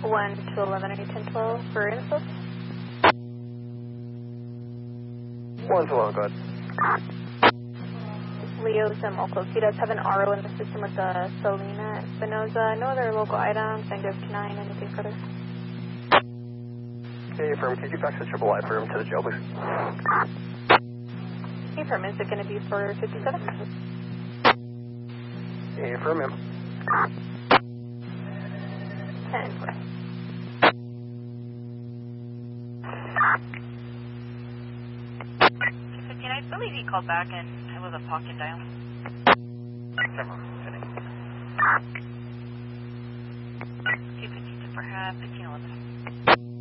1 to 11, are you 10, 12 for info? 1 to 11, go ahead. Leo Zamolcos. He does have an RO in the system with the Selena Espinoza. No other local items. Negative 9. Anything further? Okay, affirm. Could you fax the triple I firm to the jail, please? Affirm. Is it going to be for 57? Okay, affirm, ma'am. 10. I believe he called back and it was a pocket dial. Keep it for half 1511.